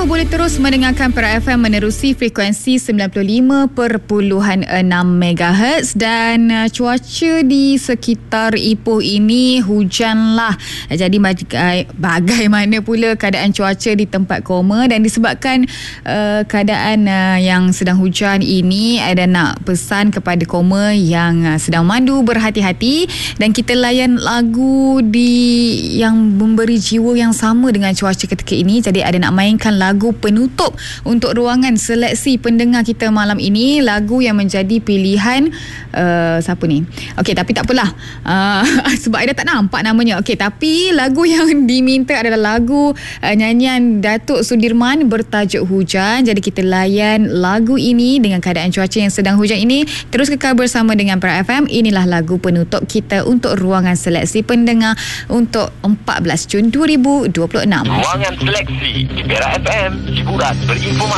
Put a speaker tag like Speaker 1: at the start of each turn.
Speaker 1: boleh terus mendengarkan Perak FM menerusi frekuensi 95.6 MHz dan cuaca di sekitar Ipoh ini hujanlah. Jadi bagaimana pula keadaan cuaca di tempat Koma, dan disebabkan keadaan yang sedang hujan ini, ada nak pesan kepada Koma yang sedang mandu berhati-hati, dan kita layan lagu yang memberi jiwa yang sama dengan cuaca ketika ini. Jadi ada nak mainkan lagu penutup untuk ruangan seleksi pendengar kita malam ini, lagu yang menjadi pilihan siapa ni? Okey, tapi tak apalah, sebab Aida tak nampak namanya. Okey, tapi lagu yang diminta adalah lagu nyanyian Datuk Sudirman bertajuk Hujan. Jadi kita layan lagu ini dengan keadaan cuaca yang sedang hujan ini. Terus kekal bersama dengan Perak FM. Inilah lagu penutup kita untuk ruangan seleksi pendengar untuk 14 Jun 2026.
Speaker 2: Ruangan seleksi di Perak FM, hiburan berinformasi.